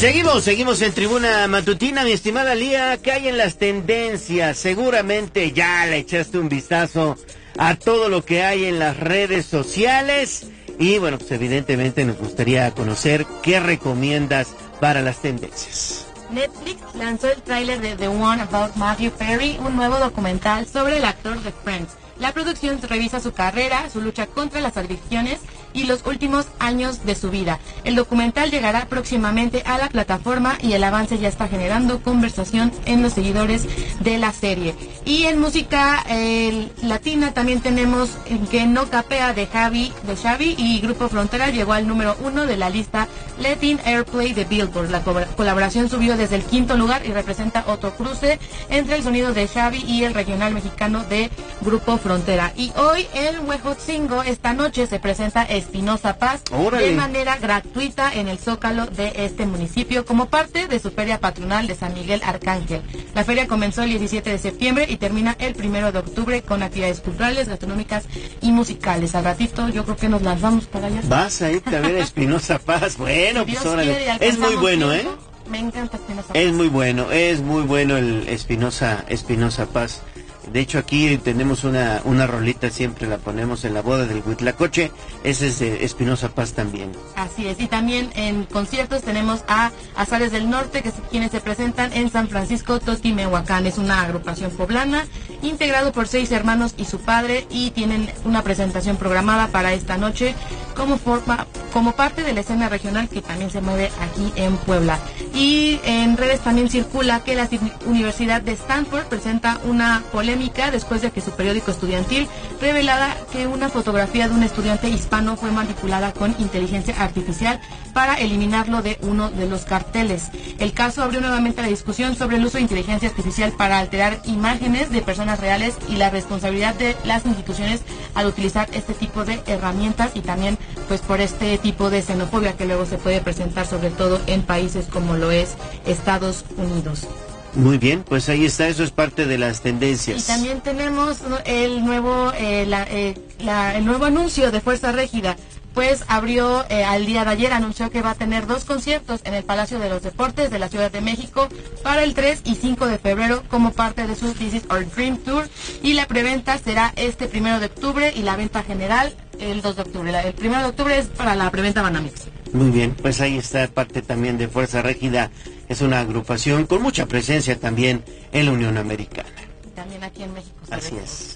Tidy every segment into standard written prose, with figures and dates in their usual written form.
Seguimos en Tribuna Matutina, mi estimada Lía. ¿Qué hay en las tendencias? Seguramente ya le echaste un vistazo a todo lo que hay en las redes sociales. Y bueno, pues evidentemente nos gustaría conocer qué recomiendas para las tendencias. Netflix lanzó el tráiler de The One About Matthew Perry, un nuevo documental sobre el actor de Friends. La producción revisa su carrera, su lucha contra las adicciones y los últimos años de su vida. El documental llegará próximamente a la plataforma y el avance ya está generando conversación en los seguidores de la serie. Y en música latina también tenemos Que no capea de Xavi y Grupo Frontera llegó al número 1 de la lista Latin Airplay de Billboard. La colaboración subió desde el 5º lugar y representa otro cruce entre el sonido de Xavi y el regional mexicano de Grupo Frontera. Y hoy en Huejotzingo, esta noche, se presenta Espinosa Paz de manera gratuita en el Zócalo de este municipio como parte de su feria patronal de San Miguel Arcángel. La feria comenzó el 17 de septiembre y termina el 1 de octubre con actividades culturales, gastronómicas y musicales. Al ratito yo creo que nos lanzamos para allá. Vas a irte a ver a Espinosa Paz. Bueno, si pues Dios órale. quiere, Es muy bueno, tiempo. Me encanta Espinosa Paz. Es muy bueno el Espinosa Paz. De hecho, aquí tenemos una rolita, siempre la ponemos en la boda del Huitlacoche. Ese es de Espinosa Paz también. Así es, y también en conciertos tenemos a Azares del Norte, quienes se presentan en San Francisco Totimehuacán. Es una agrupación poblana, integrado por 6 hermanos y su padre, y tienen una presentación programada para esta noche como parte de la escena regional que también se mueve aquí en Puebla. Y en redes también circula que la Universidad de Stanford presenta una polémica después de que su periódico estudiantil revelara que una fotografía de un estudiante hispano fue manipulada con inteligencia artificial para eliminarlo de uno de los carteles. El caso abrió nuevamente la discusión sobre el uso de inteligencia artificial para alterar imágenes de personas reales y la responsabilidad de las instituciones al utilizar este tipo de herramientas, y también pues por este tipo de xenofobia que luego se puede presentar sobre todo en países como lo es Estados Unidos. Muy bien, pues ahí está, eso es parte de las tendencias. Y también tenemos el nuevo anuncio de Fuerza Régida. Pues abrió al día de ayer, anunció que va a tener 2 conciertos en el Palacio de los Deportes de la Ciudad de México para el 3 y 5 de febrero como parte de su This is Our Dream Tour, y la preventa será este 1 de octubre y la venta general el 2 de octubre. El 1 de octubre es para la preventa Banamex. Muy bien, pues ahí está parte también de Fuerza Régida. Es una agrupación con mucha presencia también en la Unión Americana. También aquí en México. Así es.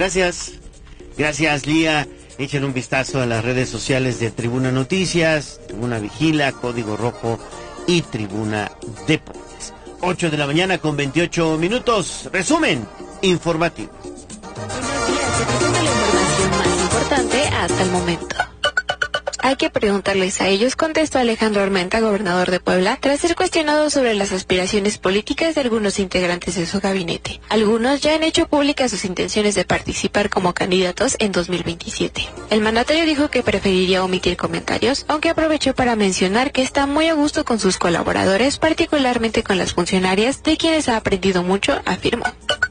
Gracias, Lía. Echen un vistazo a las redes sociales de Tribuna Noticias, Tribuna Vigila, Código Rojo y Tribuna Deportes. 8 de la mañana con 28 minutos. Resumen informativo. Buenos días, se presenta la información más importante hasta el momento. Hay que preguntarles a ellos, contestó Alejandro Armenta, gobernador de Puebla, tras ser cuestionado sobre las aspiraciones políticas de algunos integrantes de su gabinete. Algunos ya han hecho públicas sus intenciones de participar como candidatos en 2027. El mandatario dijo que preferiría omitir comentarios, aunque aprovechó para mencionar que está muy a gusto con sus colaboradores, particularmente con las funcionarias, de quienes ha aprendido mucho, afirmó.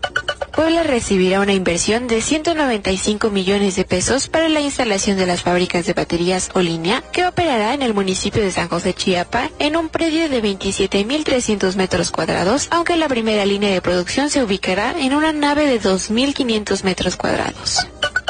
Puebla recibirá una inversión de 195 millones de pesos para la instalación de las fábricas de baterías Olinia, que operará en el municipio de San José Chiapa, en un predio de 27.300 metros cuadrados, aunque la primera línea de producción se ubicará en una nave de 2.500 metros cuadrados.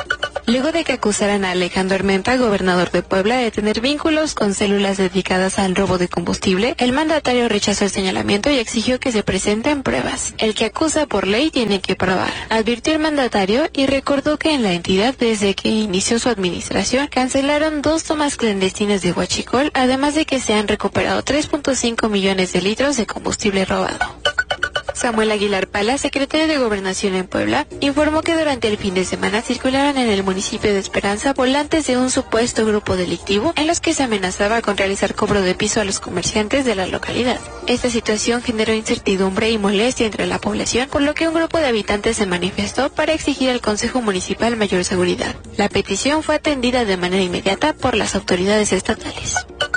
Luego de que acusaran a Alejandro Armenta, gobernador de Puebla, de tener vínculos con células dedicadas al robo de combustible, el mandatario rechazó el señalamiento y exigió que se presenten pruebas. El que acusa por ley tiene que probar, advirtió el mandatario, y recordó que en la entidad, desde que inició su administración, cancelaron 2 tomas clandestinas de huachicol, además de que se han recuperado 3.5 millones de litros de combustible robado. Samuel Aguilar Pala, secretario de Gobernación en Puebla, informó que durante el fin de semana circularon en el municipio de Esperanza volantes de un supuesto grupo delictivo en los que se amenazaba con realizar cobro de piso a los comerciantes de la localidad. Esta situación generó incertidumbre y molestia entre la población, por lo que un grupo de habitantes se manifestó para exigir al Consejo Municipal mayor seguridad. La petición fue atendida de manera inmediata por las autoridades estatales.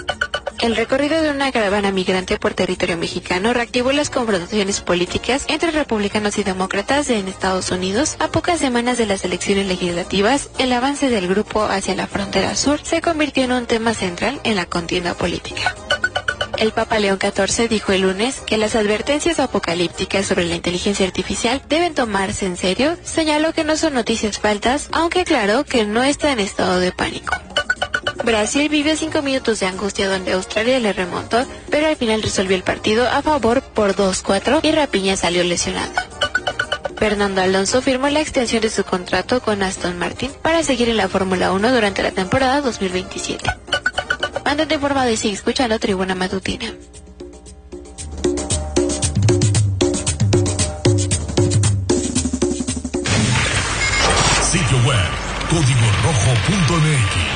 El recorrido de una caravana migrante por territorio mexicano reactivó las confrontaciones políticas entre republicanos y demócratas en Estados Unidos. A pocas semanas de las elecciones legislativas, el avance del grupo hacia la frontera sur se convirtió en un tema central en la contienda política. El Papa León XIV dijo el lunes que las advertencias apocalípticas sobre la inteligencia artificial deben tomarse en serio. Señaló que no son noticias falsas, aunque aclaró que no está en estado de pánico. Brasil vivió 5 minutos de angustia donde Australia le remontó, pero al final resolvió el partido a favor por 2-4 y Rapiña salió lesionado. Fernando Alonso firmó la extensión de su contrato con Aston Martin para seguir en la Fórmula 1 durante la temporada 2027. Mantente informado y sigue escuchando Tribuna Matutina. Sitio web código rojo.mx.